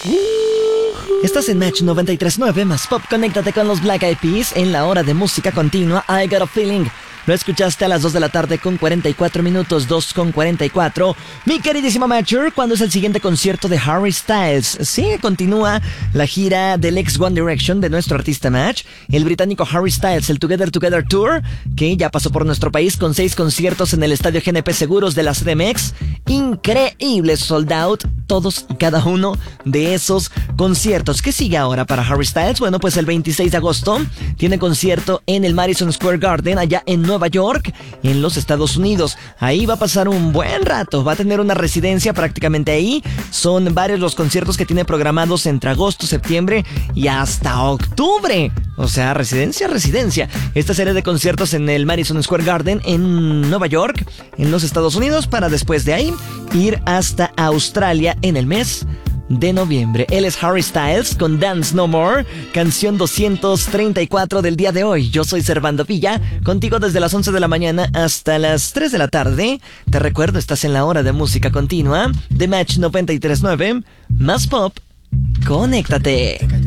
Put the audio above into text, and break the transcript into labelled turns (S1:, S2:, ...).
S1: Estás en Match 93.9 más Pop. Conéctate con los Black Eyed Peas en la hora de música continua. I Got a Feeling. Lo escuchaste a las 2 de la tarde con 44 minutos, 2 con 44. Mi queridísima Matcher, ¿cuándo es el siguiente concierto de Harry Styles? Sí, continúa la gira del ex One Direction de nuestro artista Match, el británico Harry Styles, el Together Together Tour, que ya pasó por nuestro país con 6 conciertos en el estadio GNP Seguros de la CDMX. Increíble, sold out, todos y cada uno de esos conciertos. ¿Qué sigue ahora para Harry Styles? Bueno, pues el 26 de agosto tiene concierto en el Madison Square Garden, allá en Nueva York, en los Estados Unidos. Ahí va a pasar un buen rato, va a tener una residencia prácticamente ahí. Son varios los conciertos que tiene programados entre agosto, septiembre y hasta octubre. O sea, residencia. Esta serie de conciertos en el Madison Square Garden en Nueva York, en los Estados Unidos, para después de ahí ir hasta Australia en el mes de noviembre. Él es Harry Styles con Dance No More, canción 234 del día de hoy. Yo soy Servando Villa, contigo desde las 11 de la mañana hasta las 3 de la tarde. Te recuerdo, estás en la hora de música continua de Match 93.9 más Pop. Conéctate.